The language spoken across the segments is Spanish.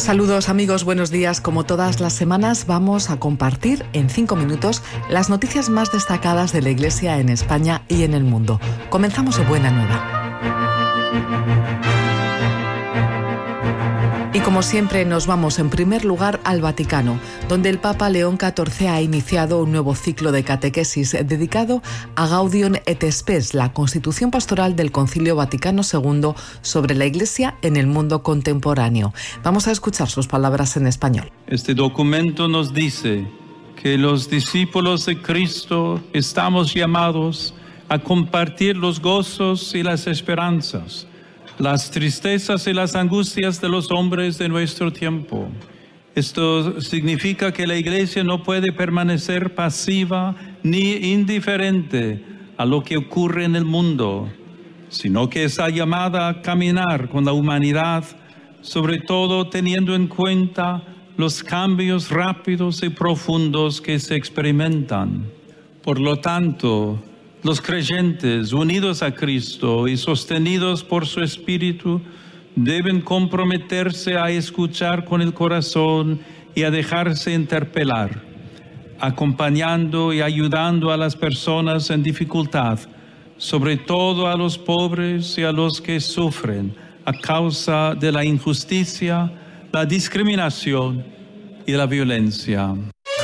Saludos amigos, buenos días. Como todas las semanas vamos a compartir en 5 minutos las noticias más destacadas de la Iglesia en España y en el mundo. Comenzamos de buena nueva. Y como siempre nos vamos en primer lugar al Vaticano, donde el Papa León XIV ha iniciado un nuevo ciclo de catequesis dedicado a Gaudium et Spes, la constitución pastoral del Concilio Vaticano II sobre la Iglesia en el mundo contemporáneo. Vamos a escuchar sus palabras en español. Este documento nos dice que los discípulos de Cristo estamos llamados a compartir los gozos y las esperanzas, las tristezas y las angustias de los hombres de nuestro tiempo. Esto significa que la Iglesia no puede permanecer pasiva ni indiferente a lo que ocurre en el mundo, sino que está llamada a caminar con la humanidad, sobre todo teniendo en cuenta los cambios rápidos y profundos que se experimentan. Por lo tanto, los creyentes unidos a Cristo y sostenidos por su Espíritu deben comprometerse a escuchar con el corazón y a dejarse interpelar, acompañando y ayudando a las personas en dificultad, sobre todo a los pobres y a los que sufren a causa de la injusticia, la discriminación y la violencia.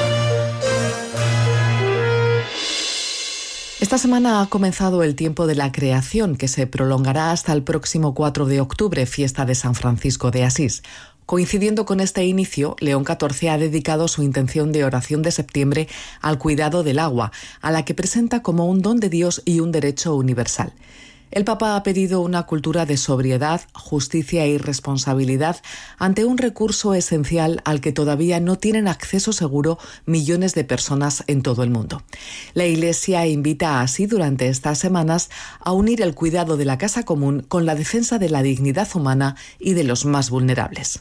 Esta semana ha comenzado el tiempo de la creación, que se prolongará hasta el próximo 4 de octubre, fiesta de San Francisco de Asís. Coincidiendo con este inicio, León XIV ha dedicado su intención de oración de septiembre al cuidado del agua, a la que presenta como un don de Dios y un derecho universal. El Papa ha pedido una cultura de sobriedad, justicia y responsabilidad ante un recurso esencial al que todavía no tienen acceso seguro millones de personas en todo el mundo. La Iglesia invita así durante estas semanas a unir el cuidado de la casa común con la defensa de la dignidad humana y de los más vulnerables.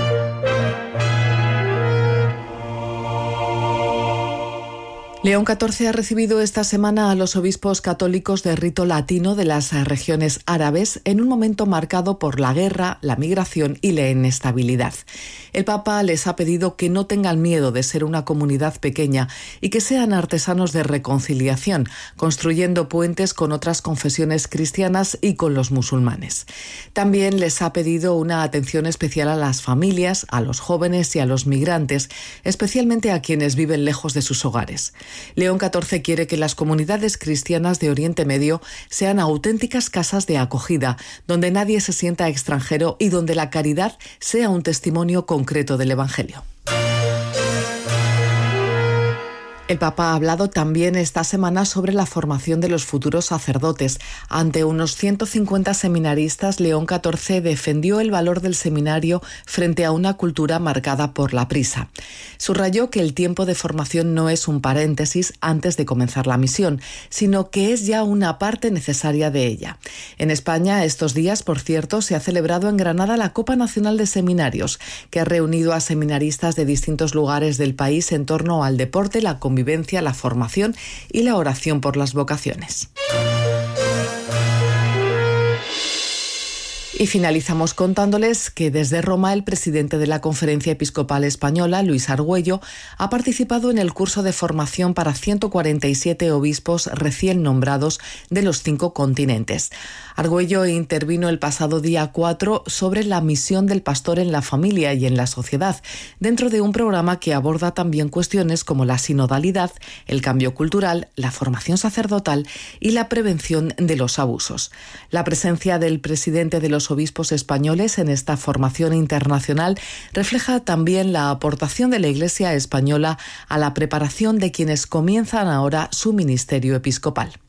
León XIV ha recibido esta semana a los obispos católicos de rito latino de las regiones árabes en un momento marcado por la guerra, la migración y la inestabilidad. El Papa les ha pedido que no tengan miedo de ser una comunidad pequeña y que sean artesanos de reconciliación, construyendo puentes con otras confesiones cristianas y con los musulmanes. También les ha pedido una atención especial a las familias, a los jóvenes y a los migrantes, especialmente a quienes viven lejos de sus hogares. León XIV quiere que las comunidades cristianas de Oriente Medio sean auténticas casas de acogida, donde nadie se sienta extranjero y donde la caridad sea un testimonio concreto del Evangelio. El Papa ha hablado también esta semana sobre la formación de los futuros sacerdotes. Ante unos 150 seminaristas, León XIV defendió el valor del seminario frente a una cultura marcada por la prisa. Subrayó que el tiempo de formación no es un paréntesis antes de comenzar la misión, sino que es ya una parte necesaria de ella. En España, estos días, por cierto, se ha celebrado en Granada la Copa Nacional de Seminarios, que ha reunido a seminaristas de distintos lugares del país en torno al deporte, la convivencia, la formación y la oración por las vocaciones. Y finalizamos contándoles que desde Roma el presidente de la Conferencia Episcopal Española, Luis Argüello, ha participado en el curso de formación para 147 obispos recién nombrados de los 5 continentes. Argüello intervino el pasado día 4 sobre la misión del pastor en la familia y en la sociedad, dentro de un programa que aborda también cuestiones como la sinodalidad, el cambio cultural, la formación sacerdotal y la prevención de los abusos. La presencia del presidente de los obispos españoles en esta formación internacional refleja también la aportación de la Iglesia española a la preparación de quienes comienzan ahora su ministerio episcopal.